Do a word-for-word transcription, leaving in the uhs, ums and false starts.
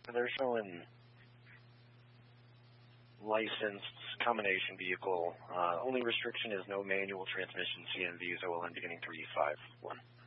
They're showing licensed combination vehicle. Uh, only restriction is no manual transmission C M Vs O L N beginning three five one.